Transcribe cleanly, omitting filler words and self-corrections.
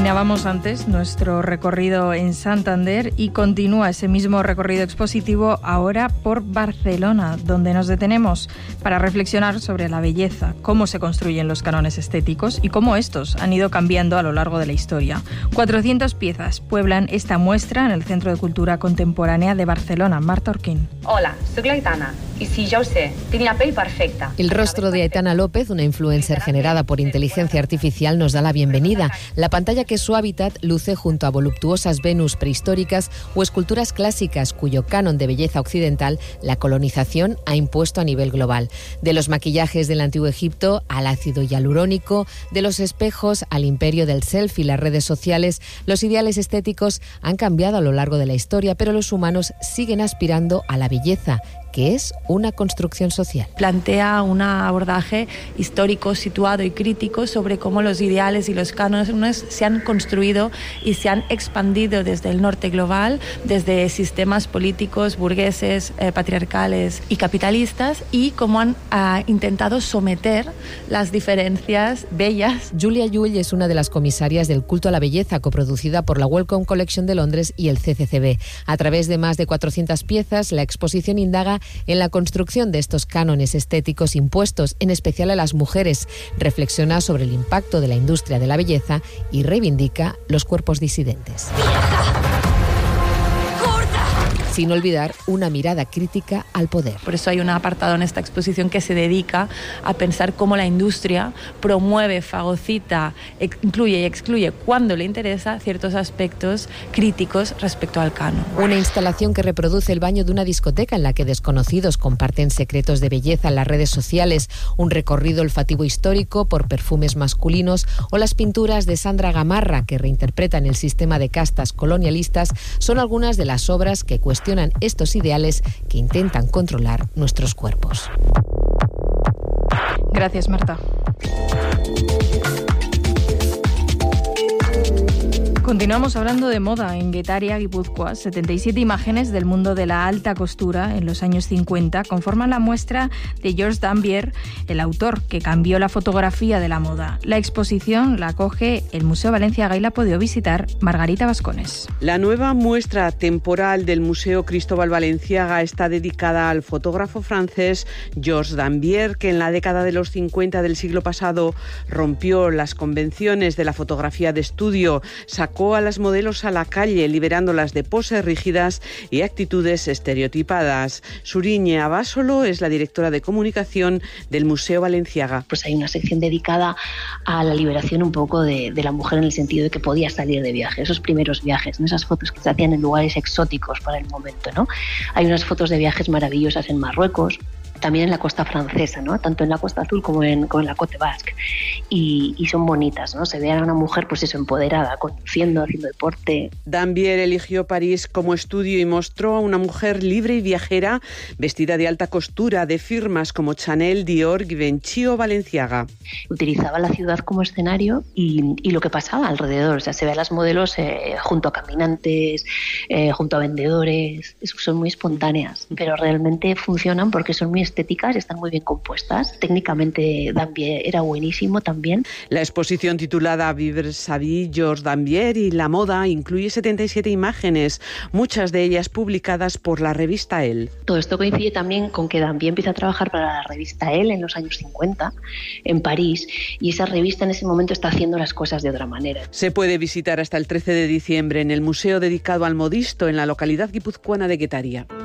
Terminábamos antes nuestro recorrido en Santander y continúa ese mismo recorrido expositivo ahora por Barcelona, donde nos detenemos para reflexionar sobre la belleza, cómo se construyen los cánones estéticos y cómo estos han ido cambiando a lo largo de la historia. 400 piezas pueblan esta muestra en el Centro de Cultura Contemporánea de Barcelona. Marta Orquín. Hola, soy Aitana y sí, ja ho sé, tinc la pell perfecta. El rostro de Aitana López, una influencer generada por inteligencia artificial, nos da la bienvenida. La pantalla que es su hábitat luce junto a voluptuosas Venus prehistóricas o esculturas clásicas cuyo canon de belleza occidental la colonización ha impuesto a nivel global. De los maquillajes del antiguo Egipto al ácido hialurónico, de los espejos al imperio del selfie y las redes sociales, los ideales estéticos han cambiado a lo largo de la historia, pero los humanos siguen aspirando a la belleza, que es una construcción social. Plantea un abordaje histórico, situado y crítico sobre cómo los ideales y los cánones se han construido y se han expandido desde el norte global, desde sistemas políticos, burgueses, patriarcales y capitalistas, y cómo han intentado someter las diferencias bellas. Julia Llull es una de las comisarias del culto a la belleza, coproducida por la Wellcome Collection de Londres y el CCCB. A través de más de 400 piezas, la exposición indaga en la construcción de estos cánones estéticos impuestos, en especial a las mujeres, reflexiona sobre el impacto de la industria de la belleza y reivindica los cuerpos disidentes. Sin olvidar una mirada crítica al poder. Por eso hay un apartado en esta exposición que se dedica a pensar cómo la industria promueve, fagocita, incluye y excluye cuando le interesa ciertos aspectos críticos respecto al canon. Una instalación que reproduce el baño de una discoteca en la que desconocidos comparten secretos de belleza en las redes sociales, un recorrido olfativo histórico por perfumes masculinos o las pinturas de Sandra Gamarra que reinterpretan el sistema de castas colonialistas son algunas de las obras que cuestionan estos ideales que intentan controlar nuestros cuerpos. Gracias, Marta. Continuamos hablando de moda en Getaria, Guipúzcoa. 77 imágenes del mundo de la alta costura en los años 50 conforman la muestra de Georges Dambier, el autor que cambió la fotografía de la moda. La exposición la acoge el Museo Balenciaga y la ha podido visitar Margarita Vascones. La nueva muestra temporal del Museo Cristóbal Balenciaga está dedicada al fotógrafo francés Georges Dambier, que en la década de los 50 del siglo pasado rompió las convenciones de la fotografía de estudio, sacó a las modelos a la calle, liberándolas de poses rígidas y actitudes estereotipadas. Suriñe Abasolo es la directora de comunicación del Museo Balenciaga. Pues hay una sección dedicada a la liberación un poco de la mujer, en el sentido de que podía salir de viaje, esos primeros viajes, ¿no? Esas fotos que se hacían en lugares exóticos para el momento, ¿no? Hay unas fotos de viajes maravillosas en Marruecos, también en la costa francesa, ¿no? Tanto en la Costa Azul como en la Côte Basque, y son bonitas, ¿no? Se ve a una mujer, pues eso, empoderada, conduciendo, haciendo deporte. Dambier eligió París como estudio y mostró a una mujer libre y viajera, vestida de alta costura, de firmas como Chanel, Dior, Givenchy o Balenciaga. Utilizaba la ciudad como escenario y lo que pasaba alrededor, o sea, se ve a las modelos junto a caminantes, junto a vendedores, son muy espontáneas, pero realmente funcionan porque son muy estéticas, están muy bien compuestas. Técnicamente Dambier era buenísimo también. La exposición titulada Vivre sa vie, Georges Dambier y la moda incluye 77 imágenes, muchas de ellas publicadas por la revista Elle. Todo esto coincide también con que Dambier empieza a trabajar para la revista Elle en los años 50 en París, y esa revista en ese momento está haciendo las cosas de otra manera. Se puede visitar hasta el 13 de diciembre en el museo dedicado al modisto en la localidad guipuzcoana de Getaria.